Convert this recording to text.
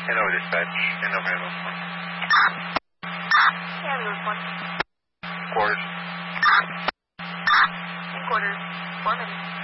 Hello, dispatch. Hello, hello. Yeah, we report. Quarters. In quarters. 4 minutes.